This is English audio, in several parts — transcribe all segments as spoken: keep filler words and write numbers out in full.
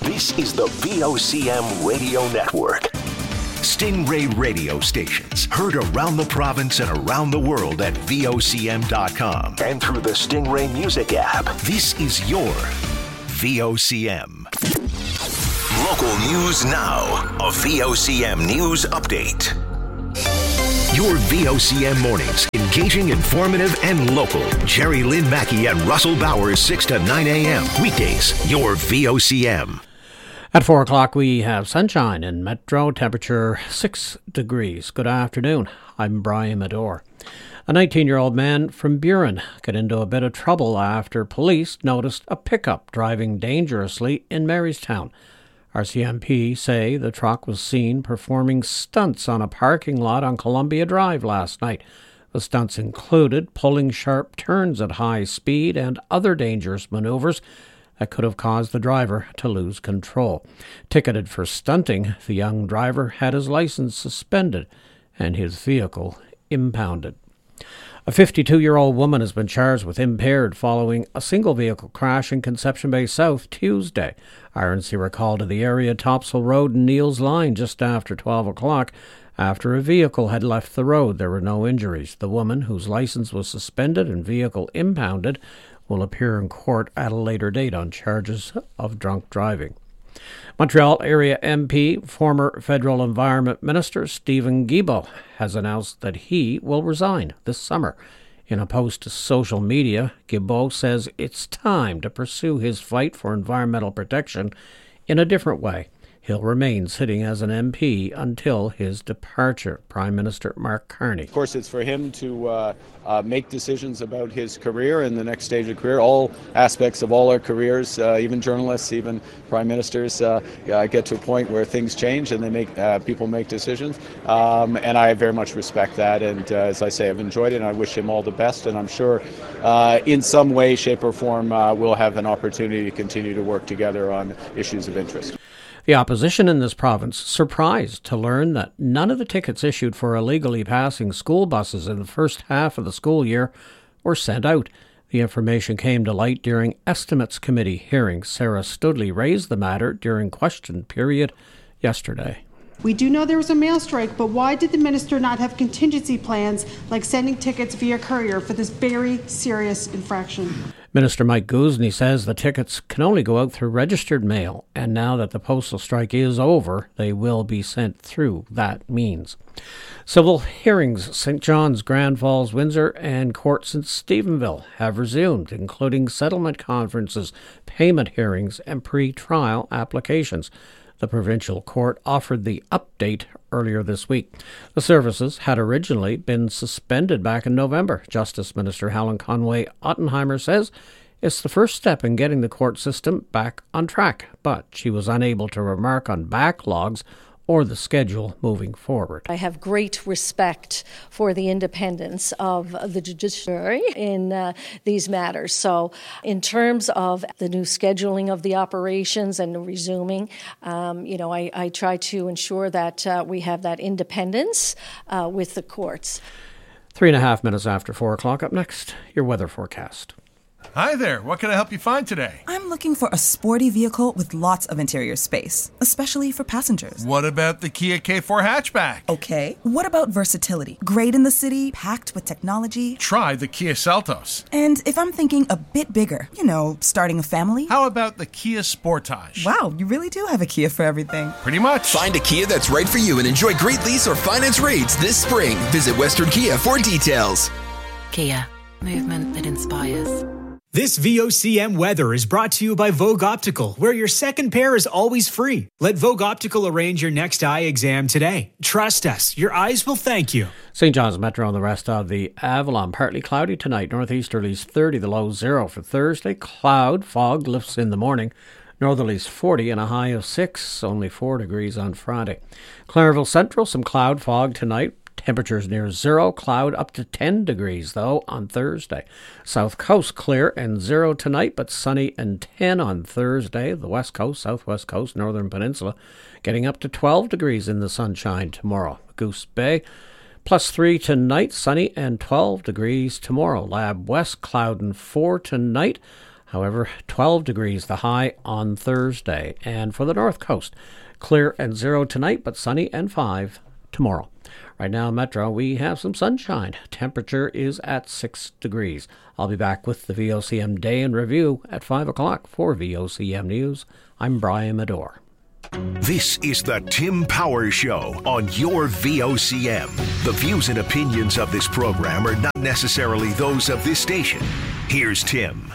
This is the V O C M Radio Network. Stingray radio stations heard around the province and around the world at V O C M dot com and through the Stingray Music app. This is your V O C M. Local news now. A V O C M News Update. Your V O C M mornings, engaging, informative, and local. Jerry Lynn Mackey and Russell Bowers, six to nine a.m. Weekdays, your V O C M. At four o'clock, we have sunshine in Metro, temperature six degrees. Good afternoon. I'm Brian Medore. A nineteen-year-old man from Buren got into a bit of trouble after police noticed a pickup driving dangerously in Marystown. R C M P say the truck was seen performing stunts on a parking lot on Columbia Drive last night. The stunts included pulling sharp turns at high speed and other dangerous maneuvers that could have caused the driver to lose control. Ticketed for stunting, the young driver had his license suspended and his vehicle impounded. A fifty-two-year-old woman has been charged with impaired following a single-vehicle crash in Conception Bay South Tuesday. I R N C were called to the area Topsail Road and Neils Line just after twelve o'clock. After a vehicle had left the road, there were no injuries. The woman, whose license was suspended and vehicle impounded, will appear in court at a later date on charges of drunk driving. Montreal area M P, former Federal Environment Minister Stephen Guilbeault has announced that he will resign this summer. In a post to social media, Guilbeault says it's time to pursue his fight for environmental protection in a different way. He'll remain sitting as an M P until his departure. Prime Minister Mark Carney. Of course, it's for him to uh, uh, make decisions about his career and the next stage of career. All aspects of all our careers, uh, even journalists, even prime ministers, uh, uh, get to a point where things change and they make uh, people make decisions. Um, and I very much respect that. And uh, as I say, I've enjoyed it, and I wish him all the best. And I'm sure, uh, in some way, shape, or form, uh, we'll have an opportunity to continue to work together on issues of interest. The opposition in this province surprised to learn that none of the tickets issued for illegally passing school buses in the first half of the school year were sent out. The information came to light during Estimates Committee hearings. Sarah Studley raised the matter during question period yesterday. We do know there was a mail strike, but why did the minister not have contingency plans like sending tickets via courier for this very serious infraction? Minister Mike Guzny says the tickets can only go out through registered mail, and now that the postal strike is over, they will be sent through that means. Civil hearings, Saint John's, Grand Falls, Windsor, and courts in Stephenville have resumed, including settlement conferences, payment hearings, and pre-trial applications. The provincial court offered the update earlier this week. The services had originally been suspended back in November. Justice Minister Helen Conway Ottenheimer says it's the first step in getting the court system back on track, but she was unable to remark on backlogs or the schedule moving forward. I have great respect for the independence of the judiciary in uh, these matters. So in terms of the new scheduling of the operations and resuming, um, you know, I, I try to ensure that uh, we have that independence uh, with the courts. Three and a half minutes after four o'clock. Up next, your weather forecast. Hi there, what can I help you find today? I'm looking for a sporty vehicle with lots of interior space, especially for passengers. What about the Kia K four hatchback? Okay. What about versatility? Great in the city, packed with technology. Try the Kia Seltos. And if I'm thinking a bit bigger, you know, starting a family? How about the Kia Sportage? Wow, you really do have a Kia for everything. Pretty much. Find a Kia that's right for you and enjoy great lease or finance rates this spring. Visit Western Kia for details. Kia, movement that inspires. This V O C M weather is brought to you by Vogue Optical, where your second pair is always free. Let Vogue Optical arrange your next eye exam today. Trust us, your eyes will thank you. Saint John's Metro and the rest of the Avalon. Partly cloudy tonight. Northeasterlies thirty, the low zero for Thursday. Cloud, fog lifts in the morning. Northerlies forty and a high of six, only four degrees on Friday. Clairville Central, some cloud, fog tonight. Temperatures near zero, cloud up to ten degrees, though, on Thursday. South Coast clear and zero tonight, but sunny and ten on Thursday. The West Coast, Southwest Coast, Northern Peninsula getting up to twelve degrees in the sunshine tomorrow. Goose Bay, plus three tonight, sunny and twelve degrees tomorrow. Lab West, cloud and four tonight. However, twelve degrees the high on Thursday. And for the North Coast, clear and zero tonight, but sunny and five tomorrow. Right now, Metro, we have some sunshine. Temperature is at six degrees. I'll be back with the V O C M Day in Review at five o'clock for V O C M News. I'm Brian Medore. This is the Tim Power Show on your V O C M. The views and opinions of this program are not necessarily those of this station. Here's Tim.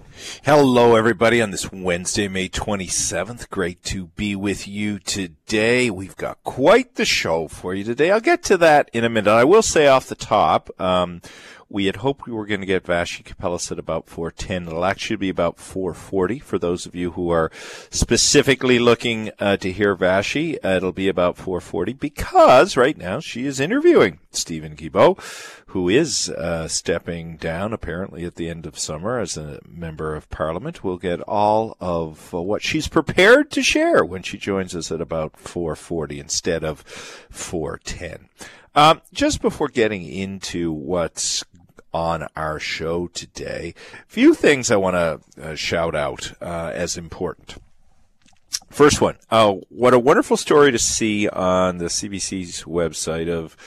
Hello, everybody, on this Wednesday, May twenty-seventh. Great to be with you today. We've got quite the show for you today. I'll get to that in a minute. I will say off the top, um, we had hoped we were going to get Vassy Kapelas at about four ten. It'll actually be about four forty for those of you who are specifically looking uh, to hear Vassy. Uh, it'll be about four forty because right now she is interviewing Steven Guilbeault, who is uh, stepping down apparently at the end of summer as a member of Parliament. We'll get all of uh, what she's prepared to share when she joins us at about four forty instead of four ten. Um, just before getting into what's on our show today, a few things I want to uh, shout out uh, as important. First one, uh, what a wonderful story to see on the C B C's website of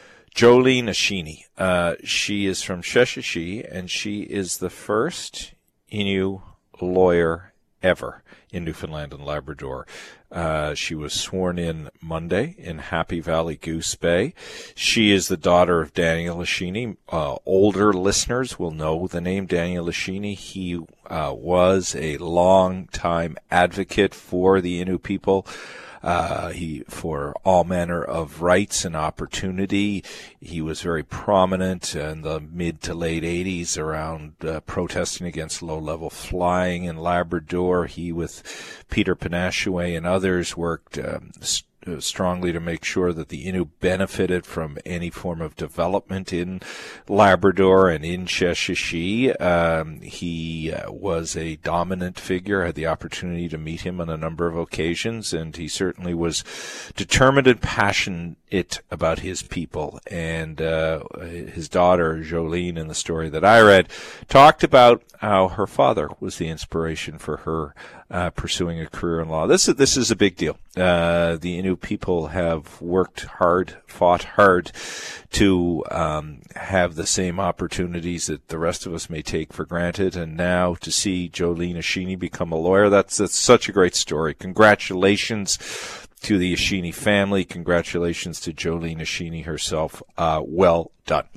Jolene Ashini. Uh, she is from Sheshatshiu, and she is the first Innu lawyer ever in Newfoundland and Labrador. Uh, she was sworn in Monday in Happy Valley Goose Bay. She is the daughter of Daniel Ashini. Uh, older listeners will know the name Daniel Ashini. He uh, was a long-time advocate for the Innu people. Uh, he, for all manner of rights and opportunity. He was very prominent in the mid to late eighties around uh, protesting against low-level flying in Labrador. He, with Peter Panashue and others, worked um, st- strongly to make sure that the Innu benefited from any form of development in Labrador and in Sheshatshiu. Um, he uh, was a dominant figure. I had the opportunity to meet him on a number of occasions, and he certainly was determined and passionate about his people. And uh, his daughter, Jolene, in the story that I read, talked about how her father was the inspiration for her uh, pursuing a career in law. This is, this is a big deal. Uh, the Innu people have worked hard, fought hard to um, have the same opportunities that the rest of us may take for granted. And now to see Jolene Ashini become a lawyer, that's, that's such a great story. Congratulations to the Ashini family. Congratulations to Jolene Ashini herself. Uh, well done.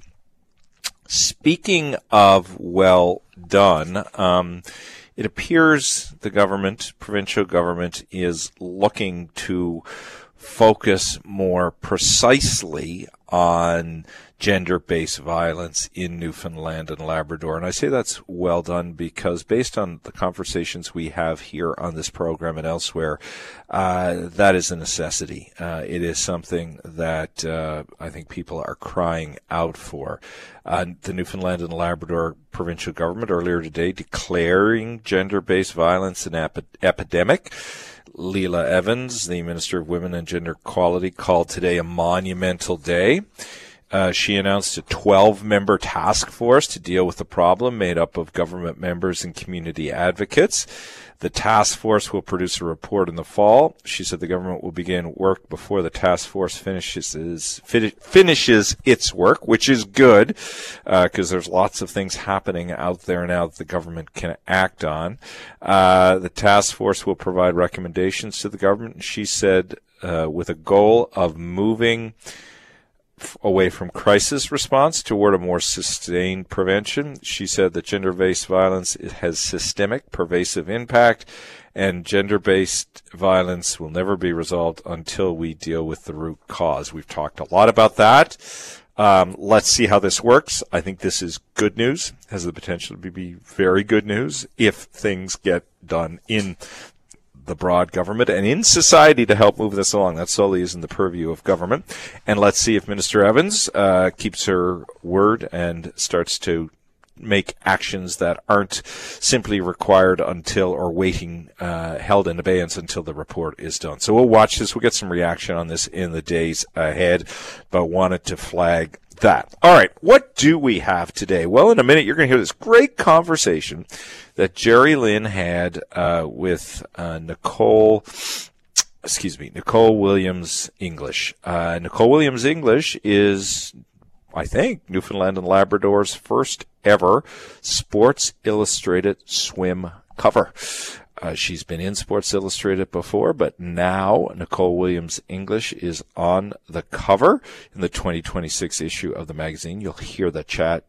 Speaking of well done, um, it appears the government, provincial government, is looking to focus more precisely on gender-based violence in Newfoundland and Labrador. And I say that's well done because based on the conversations we have here on this program and elsewhere, uh, that is a necessity. Uh, it is something that uh, I think people are crying out for. Uh, the Newfoundland and Labrador provincial government earlier today declaring gender-based violence an ep- epidemic. Leela Evans, the Minister of Women and Gender Equality, called today a monumental day. Uh, she announced a twelve-member task force to deal with the problem made up of government members and community advocates. The task force will produce a report in the fall. She said the government will begin work before the task force finishes fin- finishes its work, which is good because uh, there's lots of things happening out there now that the government can act on. Uh, the task force will provide recommendations to the government, she said, uh, with a goal of moving away from crisis response toward a more sustained prevention. She said that gender-based violence has systemic, pervasive impact, and gender-based violence will never be resolved until we deal with the root cause. We've talked a lot about that. Um, let's see how this works. I think this is good news, has the potential to be very good news if things get done in the broad government and in society to help move this along. That solely is in the purview of government. And let's see if Minister Evans uh, keeps her word and starts to make actions that aren't simply required until or waiting, uh, held in abeyance until the report is done. So we'll watch this. We'll get some reaction on this in the days ahead, but wanted to flag that. All right, what do we have today? Well, in a minute, you're going to hear this great conversation that Jerry Lynn had uh, with uh, Nicole, excuse me, Nicole Williams English. Uh, Nicole Williams English is, I think, Newfoundland and Labrador's first ever Sports Illustrated swim cover. Uh, she's been in Sports Illustrated before, but now Nicole Williams English is on the cover in the twenty twenty-six issue of the magazine. You'll hear the chat